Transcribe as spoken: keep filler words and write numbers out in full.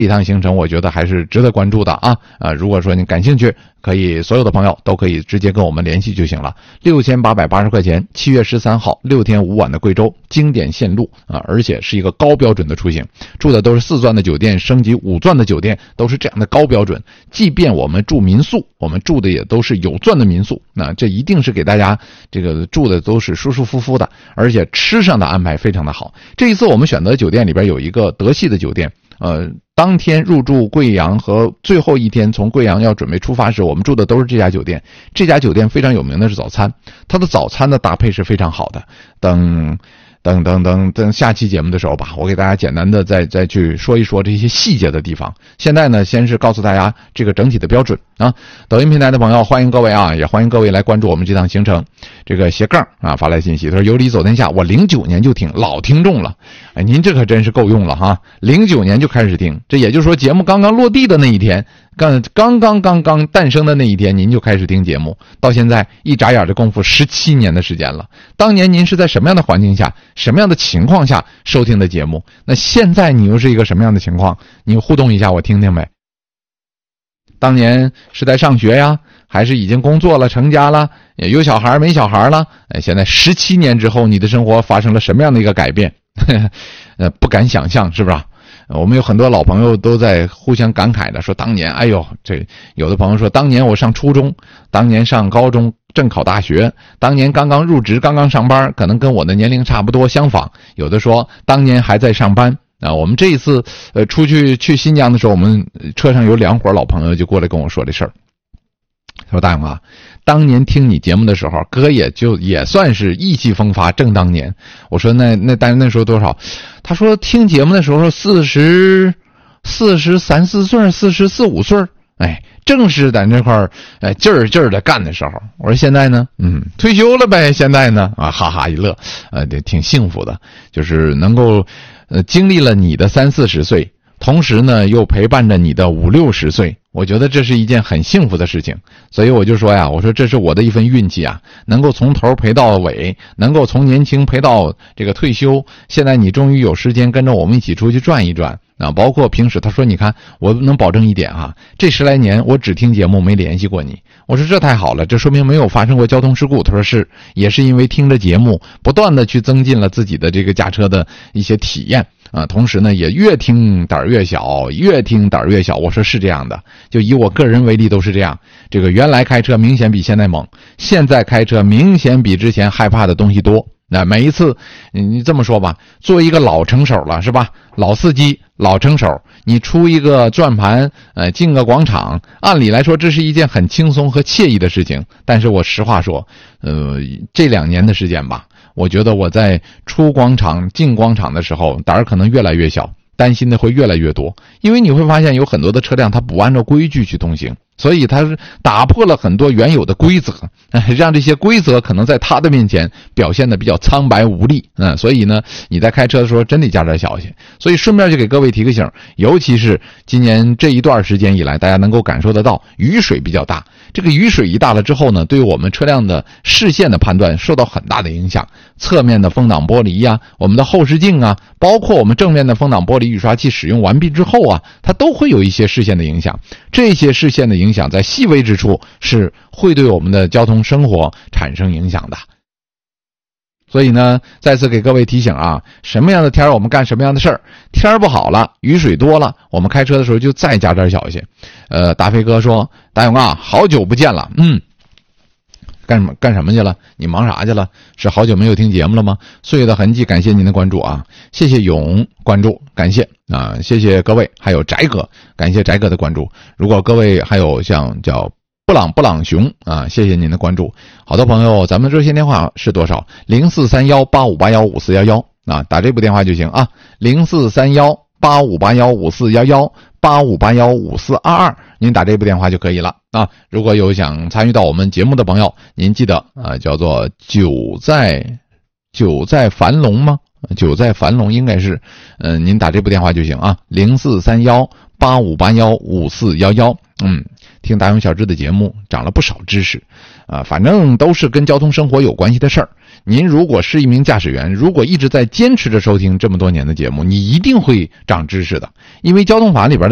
一趟行程我觉得还是值得关注的啊啊！如果说你感兴趣，可以所有的朋友都可以直接跟我们联系就行了。六千八百八十块钱，七月十三号六天五晚的贵州经典线路啊，而且是一个高标准的出行，住的都是四钻的酒店，升级五钻的酒店，都是这样的高标准。即便我们住民宿，我们住的也都是有钻的民宿，那这一定是给大家这个住的都是舒舒服服的，而且吃上的安排非常的好。这一次我们选择酒店里边有一个德系的酒店。呃，当天入住贵阳和最后一天从贵阳要准备出发时，我们住的都是这家酒店。这家酒店非常有名的是早餐，它的早餐的搭配是非常好的。等等等等等下期节目的时候吧，我给大家简单的再再去说一说这些细节的地方。现在呢，先是告诉大家这个整体的标准啊。抖音平台的朋友，欢迎各位啊，也欢迎各位来关注我们这趟行程。这个斜杠啊发来信息，他说有理走天下，我零九年就听，老听众了。哎，您这可真是够用了哈！零九年就开始听，这也就是说节目刚刚落地的那一天，刚刚刚刚刚诞生的那一天，您就开始听节目，到现在一眨眼的功夫，十七年的时间了。当年您是在什么样的环境下、什么样的情况下收听的节目？那现在你又是一个什么样的情况？你互动一下，我听听呗。当年是在上学呀，还是已经工作了、成家了，有小孩没小孩了？哎，现在十七年之后，你的生活发生了什么样的一个改变？呃，不敢想象，是不是？我们有很多老朋友都在互相感慨的说，当年，哎呦，这有的朋友说，当年我上初中，当年上高中，正考大学，当年刚刚入职，刚刚上班，可能跟我的年龄差不多相仿。有的说，当年还在上班。啊，我们这一次呃出去去新疆的时候，我们车上有两伙老朋友就过来跟我说这事儿。他说：“大勇啊，当年听你节目的时候，哥也就也算是意气风发，正当年。”我说：“那那但那时候多少？”他说：“听节目的时候四十四十三四岁，四十四五岁。”哎，正是在那块儿呃劲儿劲儿的干的时候。我说：“现在呢？嗯，退休了呗。现在呢？啊，哈哈一乐，呃，挺幸福的，就是能够。”呃，经历了你的三四十岁，同时呢又陪伴着你的五六十岁，我觉得这是一件很幸福的事情。所以我就说呀，我说这是我的一份运气啊，能够从头陪到尾，能够从年轻陪到这个退休。现在你终于有时间跟着我们一起出去转一转啊，包括平时他说你看我能保证一点啊，这十来年我只听节目没联系过你。我说这太好了，这说明没有发生过交通事故。他说是，也是因为听着节目不断的去增进了自己的这个驾车的一些体验啊，同时呢也越听胆儿越小，越听胆儿越小。我说是这样的，就以我个人为例都是这样。这个原来开车明显比现在猛，现在开车明显比之前害怕的东西多。那每一次你这么说吧，作为一个老成手了是吧，老司机老成手，你出一个转盘呃，进个广场，按理来说这是一件很轻松和惬意的事情。但是我实话说呃，这两年的时间吧，我觉得我在出广场进广场的时候胆儿可能越来越小，担心的会越来越多。因为你会发现有很多的车辆它不按照规矩去通行，所以它是打破了很多原有的规则，让这些规则可能在他的面前表现的比较苍白无力。嗯，所以呢，你在开车的时候真得加点小心。所以顺便就给各位提个醒，尤其是今年这一段时间以来，大家能够感受得到雨水比较大。这个雨水一大了之后呢，对于我们车辆的视线的判断受到很大的影响。侧面的风挡玻璃呀、啊，我们的后视镜啊，包括我们正面的风挡玻璃雨刷器使用完毕之后啊，它都会有一些视线的影响。这些视线的影响在细微之处是会对我们的交通生活产生影响的。所以呢，再次给各位提醒啊，什么样的天儿我们干什么样的事儿。天儿不好了，雨水多了，我们开车的时候就再加点小心。呃，大飞哥说：“大勇啊，好久不见了。”嗯，干什么干什么去了？你忙啥去了？是好久没有听节目了吗？岁月的痕迹，感谢您的关注啊！谢谢勇关注，感谢啊！谢谢各位，还有翟哥，感谢翟哥的关注。如果各位还有像叫布朗布朗熊啊，谢谢您的关注。好多朋友，咱们热线电话是多少？零四三幺八五八幺五四幺幺啊，打这部电话就行啊。零四三幺八五八幺五四幺幺八五八幺五四二二，您打这部电话就可以了啊。如果有想参与到我们节目的朋友，您记得啊，叫做久在久在繁龙吗？久在繁龙应该是，嗯、呃，您打这部电话就行啊。零四三幺八五八幺五四幺幺，嗯。听大勇小志的节目长了不少知识啊，反正都是跟交通生活有关系的事儿。您如果是一名驾驶员，如果一直在坚持着收听这么多年的节目，你一定会长知识的。因为交通法里边的